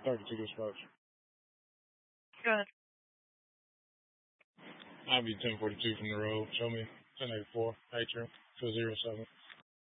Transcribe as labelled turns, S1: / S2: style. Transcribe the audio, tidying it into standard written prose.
S1: 32 dispatch.
S2: Go ahead.
S1: I'll be 1042 from the road. Show me 1084, Atrium, 207.